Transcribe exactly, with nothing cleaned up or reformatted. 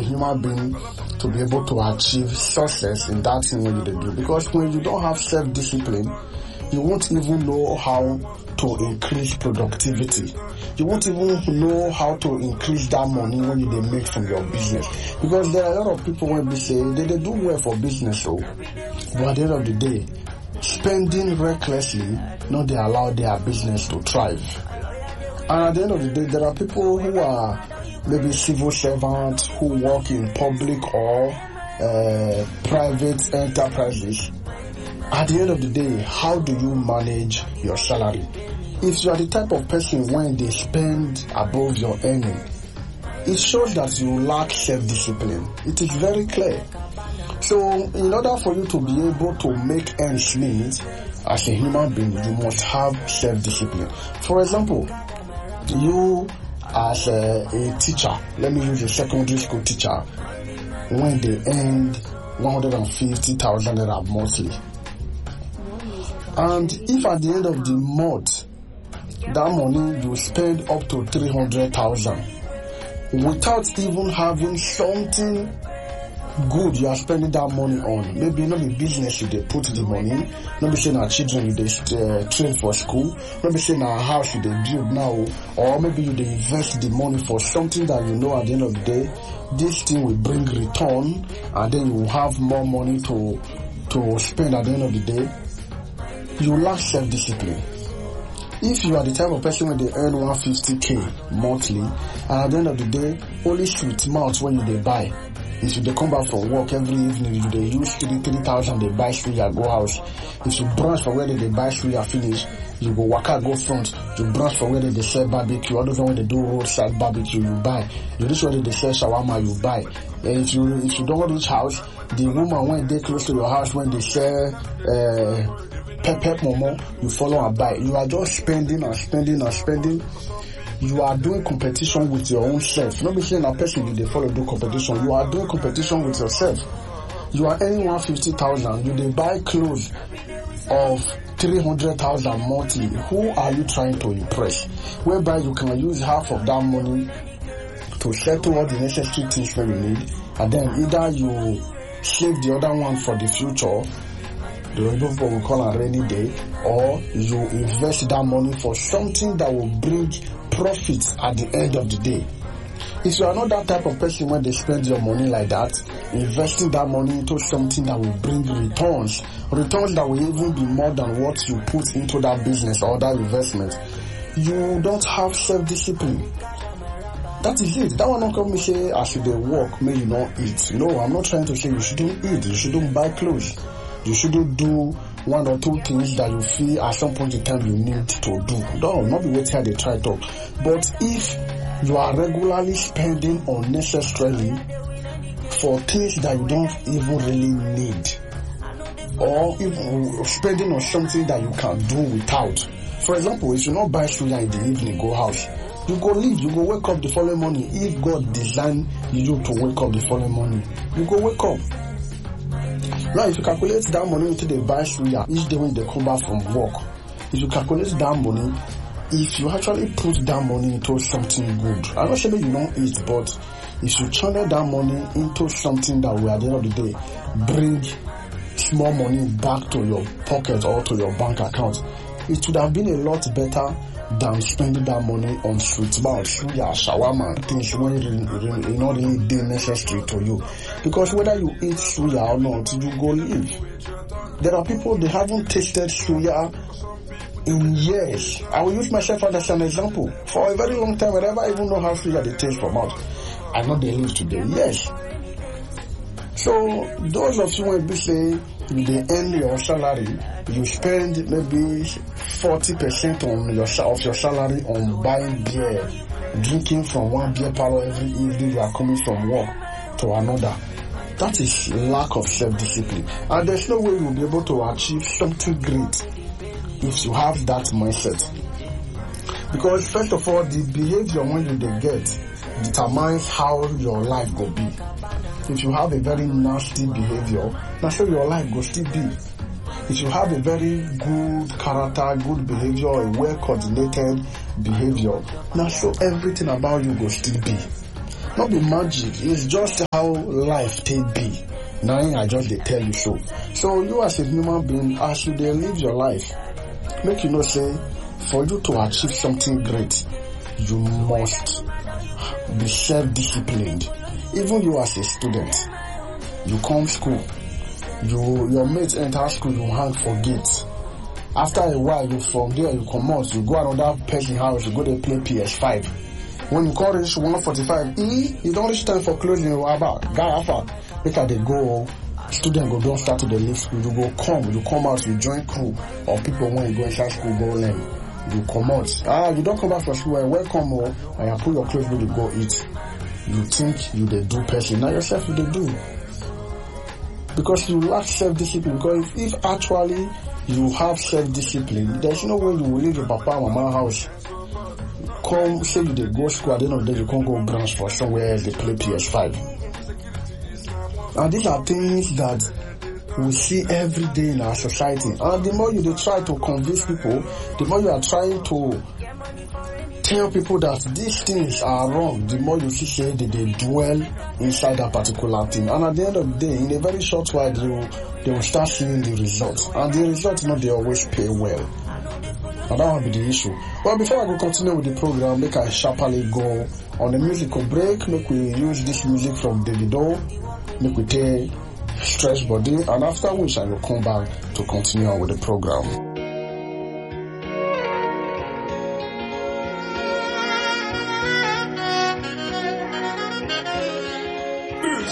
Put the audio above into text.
human being to be able to achieve success in that thing when you do. Because when you don't have self-discipline, you won't even know how to increase productivity. You won't even know how to increase that money when you they make from your business. Because there are a lot of people when they say they, they do well for business, so but at the end of the day, spending recklessly, not they allow their business to thrive. And at the end of the day, there are people who are maybe civil servants who work in public or uh, private enterprises. At the end of the day, how do you manage your salary? If you are the type of person when they spend above your earning, it shows that you lack self-discipline. It is very clear. So, in order for you to be able to make ends meet as a human being, you must have self-discipline. For example, you as a, a teacher, let me use a secondary school teacher, when they earn one hundred fifty thousand naira monthly. And if at the end of the month, that money you spend up to three hundred thousand without even having something good you are spending that money on. Maybe not the business you they put the money, not be saying our children you they uh, train for school, not be saying our house you they build now, or maybe you they invest the money for something that you know at the end of the day, this thing will bring return, and then you will have more money to to spend at the end of the day. You lack self-discipline. If you are the type of person when they earn one hundred fifty k monthly, and at the end of the day, only sweet mouth when you they buy. If you they come back from work every evening, if they use three three thousand, they buy suya go house. If you branch for where they, they buy suya finish, you go waka go front. You branch for where they, they sell barbecue. All the when they do roadside barbecue, you buy. You reach where they sell shawarma, you buy. And if you if you don't reach house, the woman when they close to your house when they sell uh, pepper momo, you follow and buy. You are just spending and spending and spending. You are doing competition with your own self. Not be saying a person you they follow do competition. You are doing competition with yourself. You are earning one hundred fifty thousand. You they buy clothes of three hundred thousand monthly. Who are you trying to impress? Whereby you can use half of that money to settle all the necessary things that you need, and then either you save the other one for the future, the people will call a rainy day, or you invest that money for something that will bring profits at the end of the day. If you are not that type of person when they spend your money like that, investing that money into something that will bring returns, returns that will even be more than what you put into that business or that investment, you don't have self-discipline. That is it. That one not come and say, I should work, may you not eat. No, I'm not trying to say you shouldn't eat, you shouldn't buy clothes. You shouldn't do one or two things that you feel at some point in time you need to do. No, not be waiting how they try to. But if you are regularly spending unnecessarily for things that you don't even really need, or even spending on something that you can do without. For example, if you not buy suya in the evening, go house, you go leave, you go wake up the following morning. If God designed you to wake up the following morning, you go wake up. Now, if you calculate that money into the buy suya each day when they come back from work, if you calculate that money, if you actually put that money into something good, I'm not saying you don't eat, but if you channel that money into something that will at the end of the day bring small money back to your pocket or to your bank account, it would have been a lot better than spending that money on sweet mouth, suya, shawarma, things when it really, not really be necessary to you. Because whether you eat suya or not, you go live. There are people, they haven't tasted suya in years. I will use myself as an example. For a very long time, I never even know how suya they taste from mouth. I know they live today. Yes. So, those of you when we say they earn your salary, you spend maybe forty percent on your of your salary on buying beer, drinking from one beer parlor every evening you are coming from work to another. That is lack of self-discipline. And there's no way you'll be able to achieve something great if you have that mindset. Because first of all, the behavior when you they get determines how your life will be. If you have a very nasty behavior, now so your life will still be. If you have a very good character, good behavior, a well-coordinated behavior, now so everything about you will still be. Not be magic, it's just how life take be. Now I just they tell you so. So you as a human being, as you dey live your life, make you know say for you to achieve something great, you must be self-disciplined. Even you as a student, you come school, you your mates enter school, you hang for gate. After a while, you from there you come out, you go another person house, you go there play P S five. When you call reach one forty-five, e you don't reach time for closing. About guy alpha, make they go. Student go don't start to the leave school. You go come, you come out, you join crew, or people when you go inside school go learn. You come out. Ah, you don't come back from school. Welcome, or and you put your clothes when you go eat. You think you the do person, now yourself you the do. Because you lack self-discipline. Because if, if actually you have self-discipline, there's no way you will leave your papa and mama house. Come say you they go school, at the end of the day you can't go branch for somewhere else they play P S five. And these are things that we see every day in our society. And the more you they try to convince people, the more you are trying to tell people that these things are wrong, the more you see say that they dwell inside that particular thing. And at the end of the day, in a very short while, they will, they will start seeing the results. And the results, not they always pay well. And that will be the issue. Well, before I go continue with the program, make I sharply go on the musical break. Make we use this music from Davido. Make we take Stress Body. And after which I will come back to continue on with the program.